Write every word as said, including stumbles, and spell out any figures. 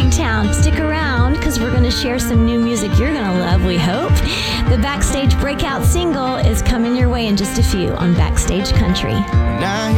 town. Stick around because we're going to share some new music you're going to love, we hope. The Backstage breakout single is coming your way in just a few on Backstage Country. Now